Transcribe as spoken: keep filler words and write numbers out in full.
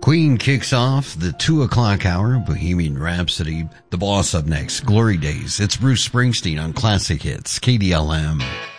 Queen kicks off the two o'clock hour, Bohemian Rhapsody. The Boss up next, Glory Days. It's Bruce Springsteen on Classic Hits, K D L M.